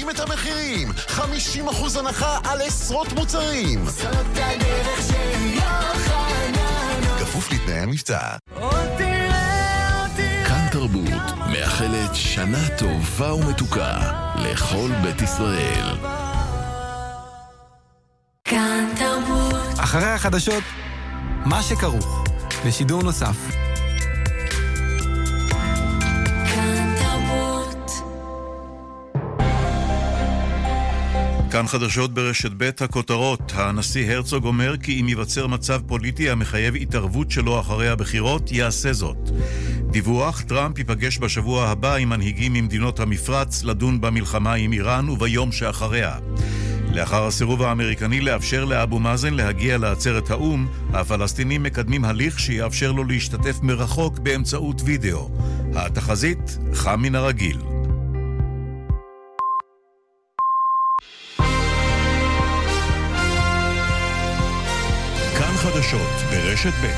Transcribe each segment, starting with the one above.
מעלים את המחירים. 50% הנחה על עשרות מוצרים. זאת הדרך של יוחנן. כפוף לתנאי המבצע. כאן תרבות מאחלת שנה טובה ומתוקה לכל בית ישראל. כאן תרבות. אחרי החדשות, מה שכרוך בשידור נוסף. כאן תרבות. כאן חדשות ברשת ב' הכותרות. הנשיא הרצוג אומר כי אם ייווצר מצב פוליטי המחייב התערבות שלו אחרי הבחירות, יעשה זאת. דיווח, טראמפ ייפגש בשבוע הבא עם מנהיגים ממדינות המפרץ לדון במלחמה עם איראן וביום שאחריה. לאחר הסירוב האמריקני לאפשר לאבו מאזן להגיע לעצרת האום, הפלסטינים מקדמים הליך שיאפשר לו להשתתף מרחוק באמצעות וידאו. התחזית חם מן הרגיל. כאן חדשות ברשת ב'.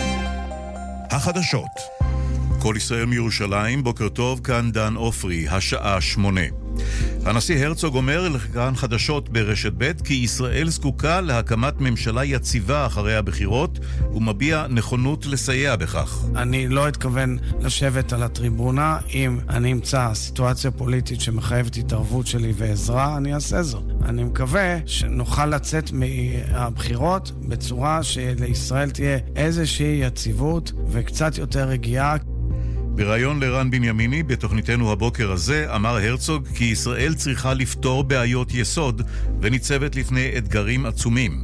החדשות. כל ישראל מירושלים, בוקר טוב, כאן דן אופרי, השעה 8. הנשיא הרצוג אומר לכאן חדשות ברשת ב' כי ישראל זקוקה להקמת ממשלה יציבה אחרי הבחירות ומביע נכונות לסייע בכך. אני לא אתכוון לשבת על הטריבונה. אם אני אמצא סיטואציה פוליטית שמחייבת התערבות שלי ועזרה, אני אעשה זאת. אני מקווה שנוכל לצאת מהבחירות בצורה שלישראל תהיה איזושהי יציבות וקצת יותר רגיעה. בראיון לרן בנימיני בתוכניתנו הבוקר הזה אמר הרצוג כי ישראל צריכה לפתור בעיות יסוד וניצבת לפני אתגרים עצומים.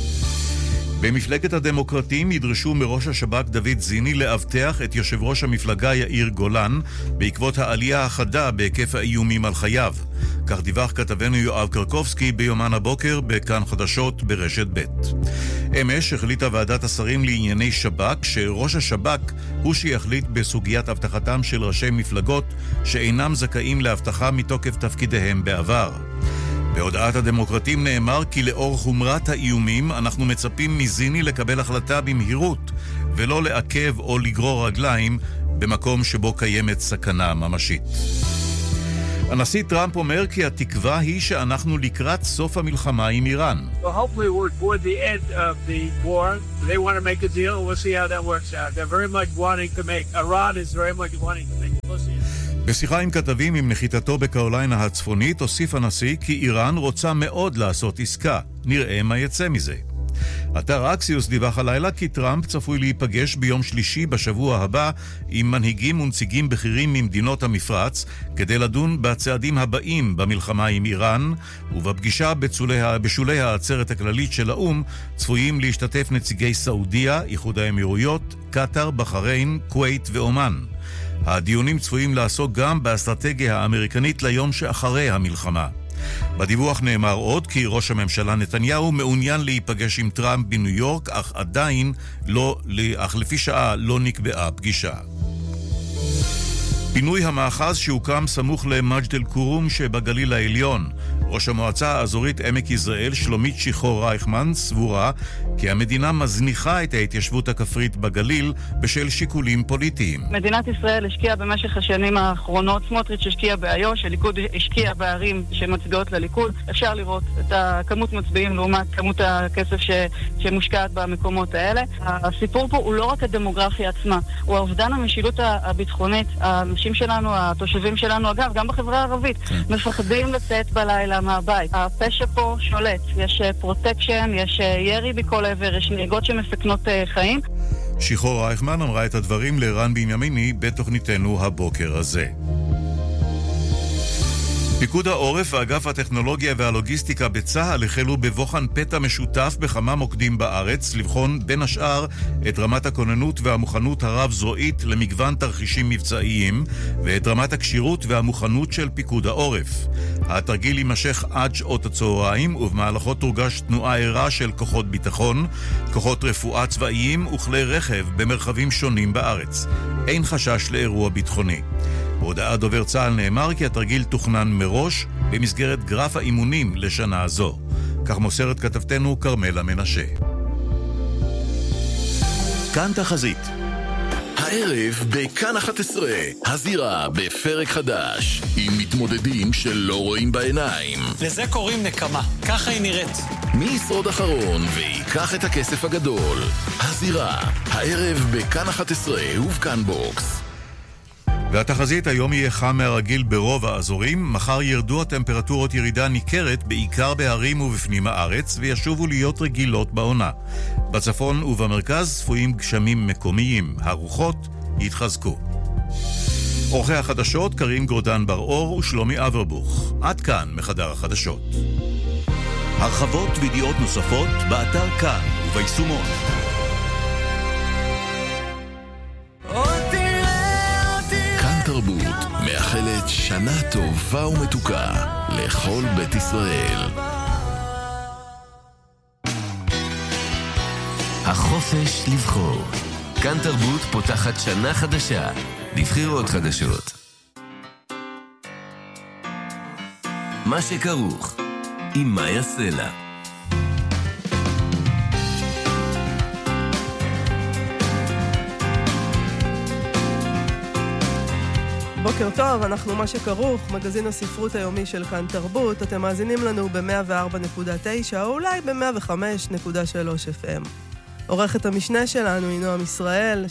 במפלגת הדמוקרטים ידרשו מראש השב"כ דוד זיני לאבטח את יושב ראש המפלגה יאיר גולן בעקבות העלייה החדה בהיקף האיומים על חייו. כך דיווח כתבנו יואב קרקובסקי ביומן הבוקר בכאן חדשות ברשת ב'. אמש החליטה ועדת השרים לענייני שב"כ שראש השב"כ הוא שיחליט בסוגיית הבטחתם של ראשי מפלגות שאינם זכאים להבטחה מתוקף תפקידיהם בעבר. בהודעת הדמוקרטים נאמר כי לאור חומרת האיומים אנחנו מצפים מזיני לקבל החלטה במהירות ולא לעכב או לגרור רגליים במקום שבו קיימת סכנה ממשית. הנשיא טראמפ אומר כי התקווה היא שאנחנו לקראת סוף המלחמה עם איראן. Well, hopefully we're toward the end of the war. They want to make a deal. We'll see how that works out. They're very much wanting to make. Iran is very much wanting to make. We'll see. בשיחה עם כתבים עם נחיתתו בקרוליינה הצפונית, הוסיף הנשיא כי איראן רוצה מאוד לעשות עסקה. נראה מה יצא מזה. אתר אקסיוס דיווח הלילה כי טראמפ צפוי להיפגש ביום שלישי בשבוע הבא עם מנהיגים ונציגים בכירים ממדינות המפרץ כדי לדון בצעדים הבאים במלחמה עם איראן, ובפגישה בשולי העצרת הכללית של האום צפויים להשתתף נציגי סעודיה, איחוד האמירויות, קטר, בחריין, כווית ואומן. הדיונים צפויים לעסוק גם באסטרטגיה האמריקנית ליום שאחרי המלחמה. בדיווח נאמר עוד כי ראש הממשלה נתניהו מעוניין להיפגש עם טראמפ בניו יורק, אך לפי שעה לא נקבעה פגישה. פינוי המאחז שהוקם סמוך למג'ד אל-כרום שבגליל העליון. ראש המועצה האזורית עמק יזרעאל שלומית שיחור רייכמן סבורה כי המדינה מזניחה את ההתיישבות הכפרית בגליל בשל שיקולים פוליטיים. מדינת ישראל השקיעה במשך השנים האחרונות, סמוטריץ' השקיע באיו"ש, הליכוד השקיע בערים שמצביעות לליכוד. אפשר לראות את הכמות מצביעים לעומת כמות הכסף שמושקעת במקומות האלה. הסיפור פה הוא לא רק הדמוגרפיה עצמה, הוא האובדן המשילות הביטחונית. האנשים שלנו, התושבים שלנו, אגב, גם בחברה הערבית, מפחדים לצאת בלילה מהבית. הפשע פה שולט, יש פרוטקשן, יש ירי בכל עבר, יש נהיגות שמסכנות חיים. שיחור רייכמן אמרה את הדברים לרן בנימיני בתוכניתנו הבוקר הזה. פיקוד העורף ואגף הטכנולוגיה והלוגיסטיקה בצה"ל החלו בבוחן פתע משותף בכמה מוקדים בארץ לבחון בין השאר את רמת הכוננות והמוכנות הרב-זרועית למגוון תרחישים מבצעיים ואת רמת הקשירות והמוכנות של פיקוד העורף. התרגיל יימשך עד שעות הצהריים ובמהלכו תורגש תנועה ערה של כוחות ביטחון, כוחות רפואה צבאיים וכלי רכב במרחבים שונים בארץ. אין חשש לאירוע ביטחוני. בהודעת דובר צה"ל נאמר כי התרגיל תוכנן מראש במסגרת גרף האימונים לשנה זו. כך מוסרת כתבתנו קרמלה מנשה. כאן תחזית. הערב בכאן 11, הזירה בפרק חדש, עם מתמודדים שלא רואים בעיניים. לזה קוראים נקמה, ככה היא נראית. מי ישרוד אחרון ויקח את הכסף הגדול? הזירה, הערב בכאן 11 ובכאן בוקס. והתחזית היום יהיה חם מהרגיל ברוב האזורים, מחר ירדו הטמפרטורות ירידה ניכרת בעיקר בהרים ובפנים הארץ וישובו להיות רגילות בעונה. בצפון ובמרכז צפויים גשמים מקומיים, הרוחות יתחזקו. עורכי החדשות קרים גורדן בר-אור ושלומי אברבוך. עד כאן מחדר החדשות. הרחבות וידיעות נוספות באתר כאן וביישומון. תרבות מאחלת שנה טובה ומתוקה לכל בית ישראל. החופש לבחור. כאן תרבות פותחת שנה חדשה לבחירות חדשות. מה שכרוך עם מאיה סלע. בוקר טוב, אנחנו מה שכרוך, מגזין הספרות היומי של כאן תרבות. אתם מאזינים לנו ב-104.9 או אולי ב-105.3 FM. עורכת המשנה שלנו היא נועם ישראל,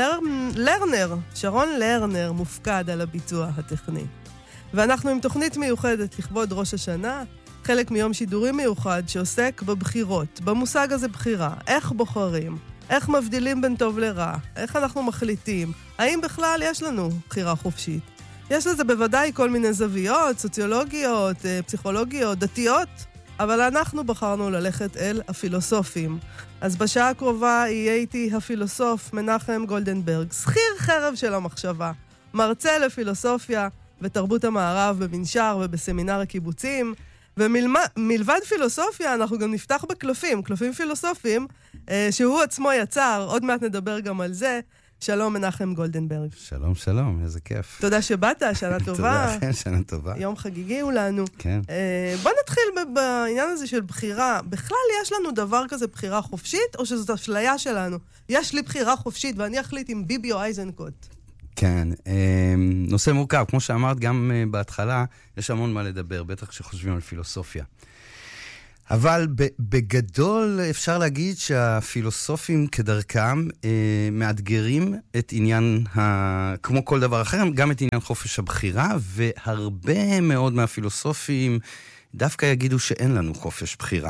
שרון לרנר מופקד על הביצוע הטכני. ואנחנו עם תוכנית מיוחדת לכבוד ראש השנה, חלק מיום שידורים מיוחד שעוסק בבחירות, במושג הזה בחירה, איך בוחרים, איך מבדילים בין טוב לרע, איך אנחנו מחליטים, האם בכלל יש לנו בחירה חופשית. יש לזה בוודאי כל מיני זוויות, סוציולוגיות, פסיכולוגיות, דתיות, אבל אנחנו בחרנו ללכת אל הפילוסופים. אז בשעה הקרובה יהיה איתי הפילוסוף מנחם גולדנברג, שכיר חרב של המחשבה, מרצה לפילוסופיה ותרבות המערב במנשר ובסמינר הקיבוצים, ומלבד פילוסופיה אנחנו גם נפתח בקלפים, קלפים פילוסופיים, שהוא עצמו יצר, עוד מעט נדבר גם על זה. שלום מנחם גולדנברג. שלום, שלום, איזה כיף. תודה שבאת, שנה טובה. תודה לכם, שנה טובה. יום חגיגי הוא לנו. כן. בוא נתחיל בעניין הזה של בחירה. בכלל יש לנו דבר כזה בחירה חופשית, או שזאת אשליה שלנו? יש לי בחירה חופשית ואני אחליט עם ביבי או אייזנקוט. כן, נושא מורכב. כמו שאמרת גם בהתחלה, יש המון מה לדבר, בטח כשחושבים על פילוסופיה. אבל בגדול אפשר להגיד שהפילוסופים כדרכם מאתגרים את עניין, כמו כל דבר אחר, גם את עניין חופש הבחירה, והרבה מאוד מהפילוסופים דווקא יגידו שאין לנו חופש בחירה.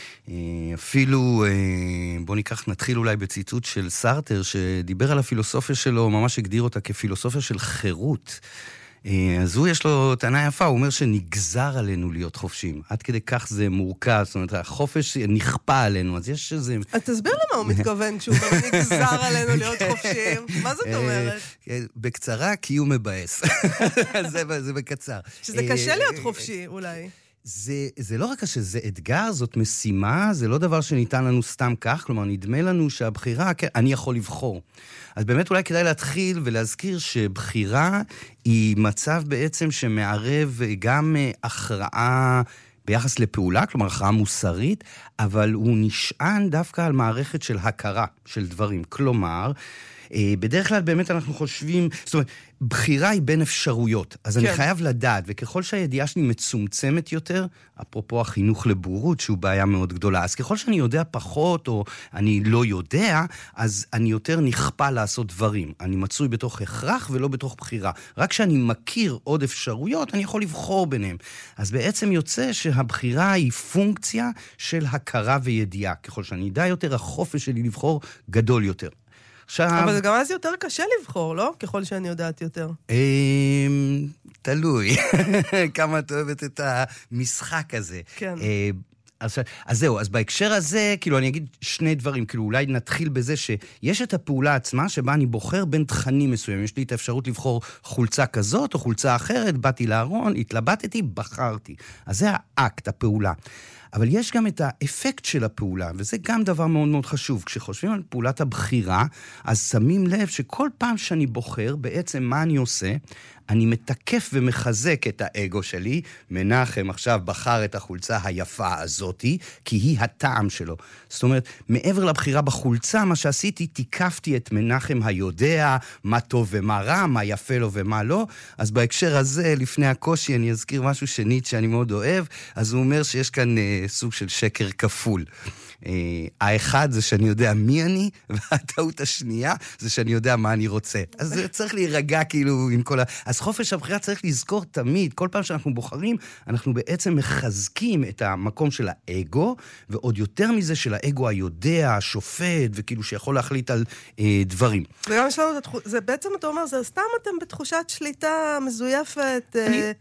אפילו, בוא נתחיל אולי בציטוט של סארטר, שדיבר על הפילוסופיה שלו, ממש הגדיר אותה כפילוסופיה של חירות. אז הוא יש לו טענה יפה, הוא אומר שנגזר עלינו להיות חופשיים. עד כדי כך זה מורכב, זאת אומרת, החופש נכפה עלינו, אז יש איזה... אז תסביר למה הוא מתכוון כשהוא אומר נגזר עלינו להיות חופשיים. מה זאת אומרת? בקצרה, כי הוא מבאס. זה בקצר. שזה קשה להיות חופשי, אולי. זה לא רק קשה, זה אתגר, זאת משימה, זה לא דבר שניתן לנו סתם כך, כלומר, נדמה לנו שהבחירה, אני יכול לבחור. אז באמת אולי כדאי להתחיל ולהזכיר שבחירה היא מצב בעצם שמערב גם הכרעה ביחס לפעולה, כלומר הכרעה מוסרית, אבל הוא נשען דווקא על מערכת של הכרה של דברים. כלומר, בדרך כלל באמת אנחנו חושבים, זאת אומרת, בחירה היא בין אפשרויות, אז אני חייב לדעת, וככל שהידיעה שלי מצומצמת יותר, אפרופו החינוך לבורות, שהוא בעיה מאוד גדולה, אז ככל שאני יודע פחות, או אני לא יודע, אז אני יותר נכפה לעשות דברים. אני מצוי בתוך הכרח ולא בתוך בחירה. רק כשאני מכיר עוד אפשרויות, אני יכול לבחור ביניהם. אז בעצם יוצא שהבחירה היא פונקציה של הכרה וידיעה. ככל שאני יודע יותר, החופש שלי לבחור גדול יותר. אבל גם אז יותר קשה לבחור, לא? ככל שאני יודעת יותר. תלוי. כמה את אוהבת את המשחק הזה. כן. אז זהו, אז בהקשר הזה, כאילו אני אגיד שני דברים, כאילו אולי נתחיל בזה שיש את הפעולה עצמה שבה אני בוחר בין תכנים מסוים. יש לי את האפשרות לבחור חולצה כזאת או חולצה אחרת, באתי לארון, התלבטתי, בחרתי. אז זה האקט, הפעולה. אבל יש גם את האפקט של הפעולה, וזה גם דבר מאוד מאוד חשוב. כשחושבים על פעולת הבחירה, אז שמים לב שכל פעם שאני בוחר, בעצם מה אני עושה? אני מתקף ומחזק את האגו שלי. מנחם עכשיו בחר את החולצה היפה הזאת, הזאתי, כי היא הטעם שלו. זאת אומרת, מעבר לבחירה בחולצה, מה שעשיתי, תיקפתי את מנחם היודע, מה טוב ומה רע, מה יפה לו ומה לא. אז בהקשר הזה, לפני הקושי, אני אזכיר משהו שנית שאני מאוד אוהב, אז הוא אומר שיש כאן סוג של שקר כפול. האחד זה שאני יודע מי אני, והטעות השנייה זה שאני יודע מה אני רוצה. אז זה צריך להירגע כאילו עם כל אז חופש הבחירה צריך לזכור תמיד, כל פעם שאנחנו בוחרים, אנחנו בעצם מחזקים את המקום של האגו, ועוד יותר מזה של האגו היודע, השופט, וכאילו שיכול להחליט על דברים. וגם יש לנו זה בעצם אתה אומר, זה סתם אתם בתחושת שליטה מזויפת,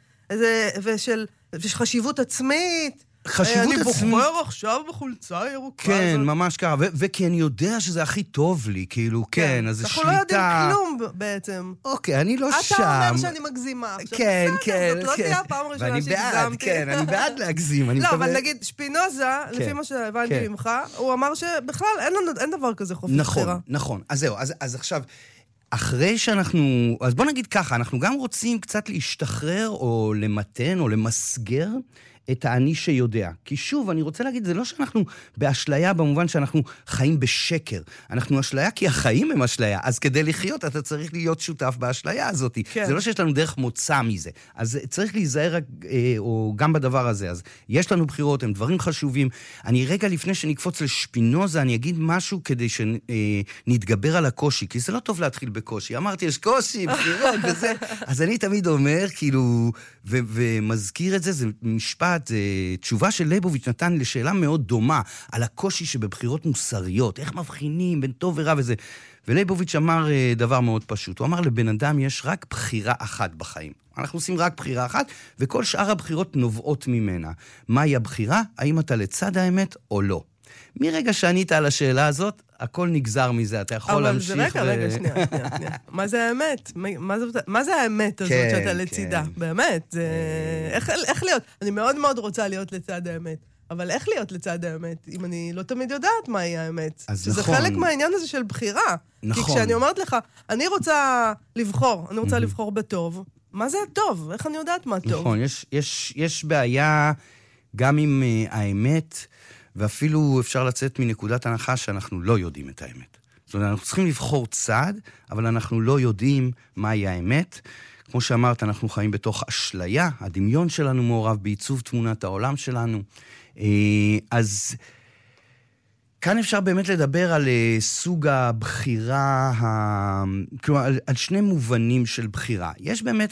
ושל חשיבות עצמית, חשיבות עצמית. אני בוחר עכשיו בחולצה ירוקה. כן, ממש ככה, וכי אני יודע שזה הכי טוב לי, כאילו, כן, אז זה שליטה. אנחנו לא יודעים כלום בעצם. אוקיי, אני לא שם. אתה אומר שאני מגזימה. כן, כן, זאת לא תהיה הפעם הראשונה שהגזמתי. כן, אני בעד להגזים. לא, אבל נגיד, שפינוזה, לפי מה שהבנתי ממך, הוא אמר שבכלל אין דבר כזה חופש בחירה. נכון. אז זהו, אז עכשיו, אחרי שאנחנו, אז בוא נגיד ככה, אנחנו גם רוצים קצת להשתחרר או למתן או למסגר את האני שיודע. כי שוב, אני רוצה להגיד, זה לא שאנחנו באשליה במובן שאנחנו חיים בשקר. אנחנו אשליה כי החיים הם אשליה. אז כדי לחיות אתה צריך להיות שותף באשליה הזאת. כן. זה לא שיש לנו דרך מוצא מזה. אז צריך להיזהר או גם בדבר הזה. אז יש לנו בחירות, הם דברים חשובים. אני רגע לפני שנקפוץ לשפינוזה, אני אגיד משהו כדי שנתגבר על הקושי. כי זה לא טוב להתחיל בקושי. אמרתי, יש קושי, בחירות וזה. אז אני תמיד אומר, כאילו, ומזכיר את זה, זה משפט, תשובה של ליבוביץ' נתן לשאלה מאוד דומה, על הקושי שבבחירות מוסריות, איך מבחינים בין טוב ורע וזה. וליבוביץ' אמר דבר מאוד פשוט, הוא אמר לבן אדם יש רק בחירה אחת בחיים. אנחנו עושים רק בחירה אחת, וכל שאר הבחירות נובעות ממנה. מהי הבחירה? האם אתה לצד האמת או לא? מרגע שענית על השאלה הזאת, הכל נגזר מזה, אתה יכול להמשיך. אבל זה רגע, שנייה. מה זה האמת? מה זה האמת הזאת שאתה לצידה? באמת, איך להיות? אני מאוד מאוד רוצה להיות לצד האמת. אבל איך להיות לצד האמת, אם אני לא תמיד יודעת מהי האמת? שזה חלק מהעניין הזה של בחירה. כי כשאני אומרת לך, אני רוצה לבחור בטוב, מה זה הטוב? איך אני יודעת מה טוב? נכון, יש בעיה גם עם האמת, ואפילו אפשר לצאת מנקודת הנחה שאנחנו לא יודעים את האמת. זאת אומרת, אנחנו צריכים לבחור צעד, אבל אנחנו לא יודעים מהי האמת. כמו שאמרת, אנחנו חיים בתוך אשליה, הדמיון שלנו מעורב בעיצוב תמונת העולם שלנו. אז כאן אפשר באמת לדבר על סוג הבחירה, כלומר, על שני מובנים של בחירה. יש באמת